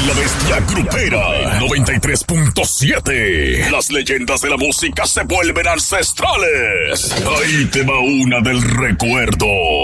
La Bestia Grupera 93.7. Las leyendas de la música se vuelven ancestrales. Ahí te va una del recuerdo.